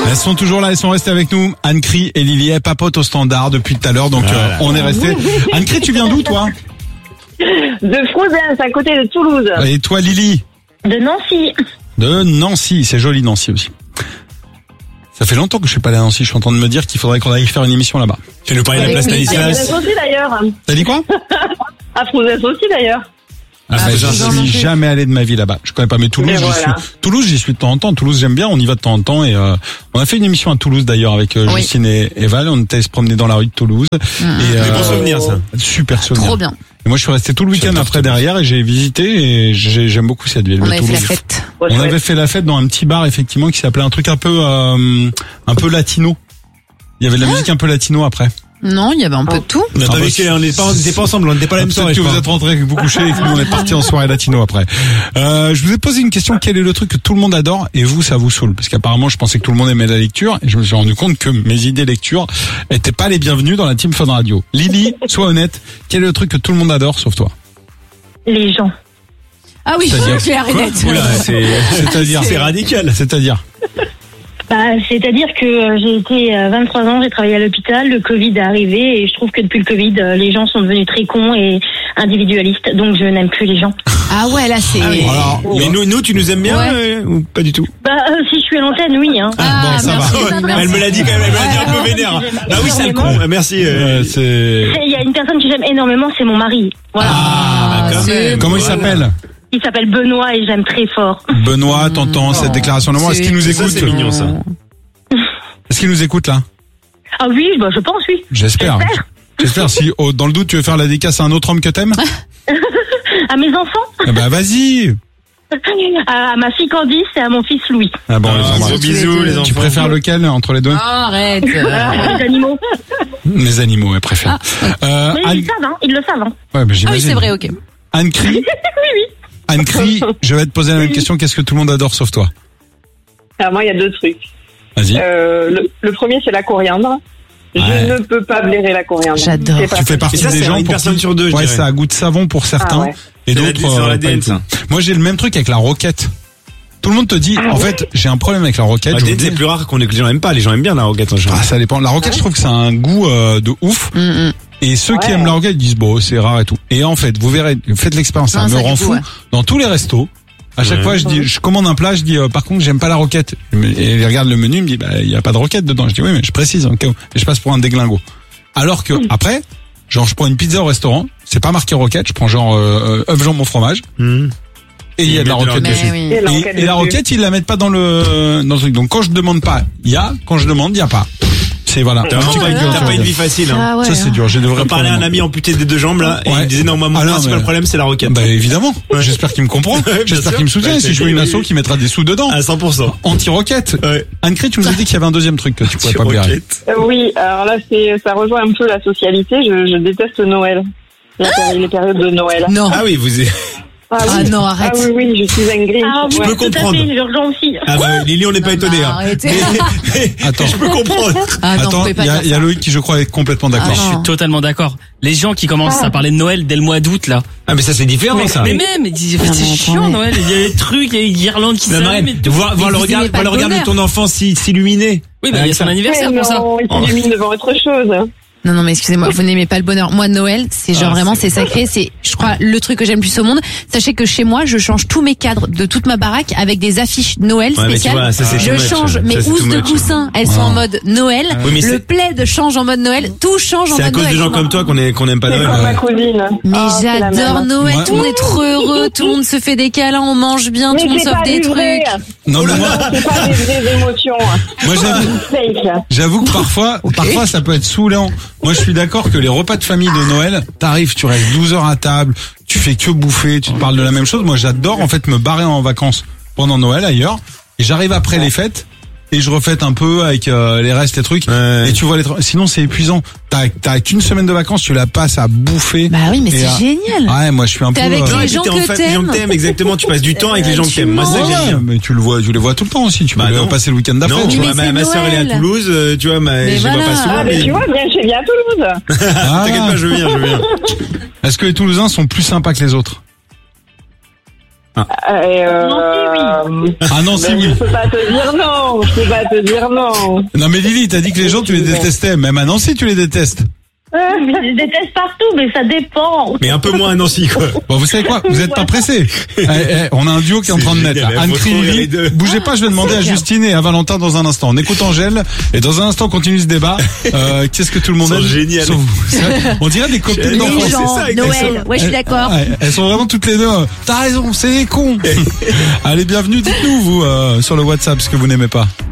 Elles sont toujours là, elles sont restées avec nous. Anne-Cri et Lily, elles papotent au standard depuis tout à l'heure, donc on est restés. Anne-Cri, tu viens d'où toi? De Frouzens, à côté de Toulouse. Et toi Lily? De Nancy. De Nancy, c'est joli Nancy aussi. Ça fait longtemps que je suis pas allé à Nancy, je suis en train de me dire qu'il faudrait qu'on aille faire une émission là-bas. Tu nous parler de la place À Stanislas. Frouzens aussi d'ailleurs. T'as dit quoi? À Frouzens aussi d'ailleurs. Je suis jamais allé de ma vie là-bas. Je connais pas, mais Toulouse, Toulouse, j'y suis de temps en temps. Toulouse, j'aime bien. On y va de temps en temps et on a fait une émission à Toulouse d'ailleurs avec Justine et Val. On était se promener dans la rue de Toulouse. Des bons souvenirs, ça. Super souvenir. Trop bien. Et moi, je suis resté tout le week-end après derrière et j'ai visité et j'aime beaucoup cette ville. On avait fait Toulouse. la fête. On avait fait la fête dans un petit bar effectivement qui s'appelait un truc un peu latino. Il y avait de la musique un peu latino après. Non, il y avait un peu de tout. On n'était pas ensemble, on n'était pas la même soirée. Que vous êtes rentrés, que vous couchez et que nous on est partis en soirée latino après. Je vous ai posé une question, quel est le truc que tout le monde adore et vous ça vous saoule? Parce qu'apparemment je pensais que tout le monde aimait la lecture et je me suis rendu compte que mes idées lecture étaient pas les bienvenues dans la Team Fun Radio. Lily, sois honnête, quel est le truc que tout le monde adore sauf toi? Les gens. Ah oui, clair et net. C'est-à-dire c'est radical. C'est-à-dire C'est-à-dire que j'ai été 23 ans, j'ai travaillé à l'hôpital, le Covid est arrivé et je trouve que depuis le Covid, les gens sont devenus très cons et individualistes, donc je n'aime plus les gens. Ah ouais, là c'est... Alors, mais nous, tu nous aimes bien ou pas du tout? Si je suis à l'antenne, oui. Hein. bon, ça merci, va. merci. Elle me l'a dit quand même, elle me l'a dit un peu vénère. Bah oui, c'est le con. Merci. Il y a une personne que j'aime énormément, c'est mon mari. Voilà. Comment il s'appelle? Il s'appelle Benoît et j'aime très fort. Benoît, t'entends cette déclaration d'amour? Est-ce qu'il nous écoute? C'est mignon ça. Est-ce qu'il nous écoute là? Ah oui, je pense, oui. J'espère. Si dans le doute tu veux faire la dédicace à un autre homme que t'aimes? À mes enfants? Eh ben vas-y. À ma fille Candice et à mon fils Louis. Ah bon, Gros bisous les enfants. tu préfères lequel entre les deux? Arrête. Les animaux. Les animaux, elle préfère. Mais ils le savent. Ouais, Ah oui, c'est vrai, ok. Anne-Cri. Oui. Anne-Cri, je vais te poser la même question. Qu'est-ce que tout le monde adore sauf toi? Alors moi, il y a deux trucs. Vas-y. Le premier, c'est la coriandre. Je ne peux pas blairer la coriandre. J'adore. Tu fais partie des gens une pour personne qui, sur deux, je dirais. ça a goût de savon pour certains et C'est d'autres dans pas l'ADN, du tout. ça. Moi, j'ai le même truc avec la roquette. Tout le monde te dit, en fait, j'ai un problème avec la roquette. La DN, c'est plus rare que les gens aiment pas. Les gens aiment bien la roquette en général. Ça dépend. La roquette, je trouve que ça a un goût de ouf. Et ceux qui aiment la roquette disent bon, c'est rare et tout. Et en fait, vous verrez, faites l'expérience, ça me rend fou. Dans tous les restos, à chaque fois, je commande un plat, je dis par contre, j'aime pas la roquette. Et il regarde le menu, il me dit il y a pas de roquette dedans. Je dis oui, mais je précise en cas où. Et je passe pour un déglingo. Alors que après, genre je prends une pizza au restaurant, c'est pas marqué roquette, je prends genre œuf jambon fromage. Et il y a de la roquette dessus. Oui. Et la roquette, ils la mettent pas dans le truc. Donc quand je demande pas, il y a. Quand je demande, il y a pas. C'est voilà. T'as pas une vie facile. Ah ouais. Ça c'est dur. J'ai de vrais On parlait à un ami amputé des deux jambes là, et il me disait non, moi mon principal problème c'est la roquette. Bah évidemment. J'espère qu'il me comprend. J'espère qu'il me soutient. Si je veux une asso qui mettra des sous dedans. À 100%. Anti-roquette. Anne-Cri, tu nous as dit qu'il y avait un deuxième truc que tu pouvais pas blairer. Oui, alors là, ça rejoint un peu la socialité. Je déteste Noël. Les périodes de Noël. Non. Ah oui, vous êtes... Ah non, arrête. Ah oui, je suis un Grinch. Je peux comprendre. Urgent aussi. Ah bah Lily, on n'est pas étonné. Arrêtez. Attends. Je peux comprendre. Ah non, Attends, il y a Loïc qui je crois est complètement d'accord. Je suis totalement d'accord. Les gens qui commencent à parler de Noël dès le mois d'août là. Ah mais ça c'est différent ça. Mais même, c'est chiant Noël. Il y a des trucs, il y a des guirlandes qui s'allument. Voir le regard de ton enfant s'illuminer. Oui, bah il y a son anniversaire pour ça. Il s'illumine devant autre chose. Non, mais excusez-moi, vous n'aimez pas le bonheur. Moi, Noël, c'est genre vraiment, c'est sacré. C'est, je crois, le truc que j'aime le plus au monde. Sachez que chez moi, je change tous mes cadres de toute ma baraque avec des affiches Noël spéciales. Je change mes housses de coussin, elles sont en mode Noël. Le plaid change en mode Noël. Tout change en mode Noël. C'est à cause de gens comme toi qu'on aime pas Noël. C'est ma cousine. Mais j'adore Noël. Tout le monde est trop heureux. Tout le monde se fait des câlins, on mange bien, tout le monde s'offre des trucs. Non, mais moi, c'est pas des vraies émotions. Moi, j'avoue que parfois, ça peut être saoulant. Moi, je suis d'accord que les repas de famille de Noël, t'arrives, tu restes 12 heures à table, tu fais que bouffer, tu te parles de la même chose. Moi, j'adore, en fait, me barrer en vacances pendant Noël ailleurs. Et j'arrive après les fêtes. Et je refête un peu avec les restes, les trucs. Et tu vois sinon c'est épuisant. T'as qu'une semaine de vacances, tu la passes à bouffer. Bah oui, mais c'est génial. Ouais, moi je suis un peu. Avec les gens que t'aimes. Exactement. Tu passes du temps avec les gens que t'aimes. Moi c'est génial. Mais tu les vois tout le temps aussi. Tu peux passer le week-end d'après. Non, tu vois, ma sœur elle est à Toulouse. Tu vois, je vois pas souvent. Mais tu vois, je viens à Toulouse. T'inquiète pas, je viens. Est-ce que les Toulousains sont plus sympas que les autres? Nancy, oui. Je peux pas te dire non. Non, mais Lily, t'as dit que les gens, tu les détestais. Même à Nancy, tu les détestes. Je les déteste partout, mais ça dépend. Mais un peu moins à Nancy, quoi. Bon, vous savez quoi? Vous êtes pas pressés. On a un duo qui est en train de naître, là. Anne-Cri, Lily. Bougez pas, je vais demander à Justine et à Valentin dans un instant. On écoute Angèle, et dans un instant, on continue ce débat. Qu'est-ce que tout le monde aime? Génial. On dirait des copines d'enfance. Noël. Ouais, je suis d'accord. Elles sont vraiment toutes les deux. T'as raison, c'est des cons. Allez, bienvenue. Dites-nous, vous, sur le WhatsApp, ce que vous n'aimez pas.